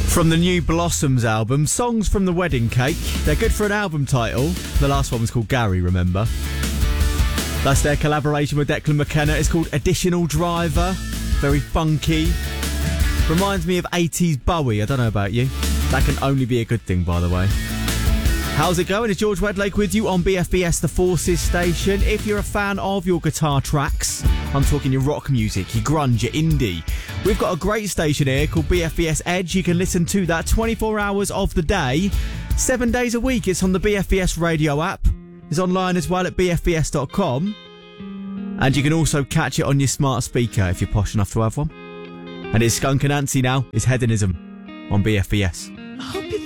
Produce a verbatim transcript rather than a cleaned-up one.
From the new Blossoms album, Songs from the Wedding Cake. They're good for an album title. The last one was called Gary, remember? That's their collaboration with Declan McKenna. It's called Additional Driver. Very funky. Reminds me of eighties Bowie. I don't know about you. That can only be a good thing, by the way. How's it going? It's George Wedlake with you on B F B S The Forces station. If you're a fan of your guitar tracks, I'm talking your rock music, your grunge, your indie, we've got a great station here called B F B S Edge. You can listen to that twenty-four hours of the day, seven days a week. It's on the B F B S radio app. It's online as well at b f b s dot com. And you can also catch it on your smart speaker if you're posh enough to have one. And it's Skunk Anansie now. It's Hedonism on B F B S.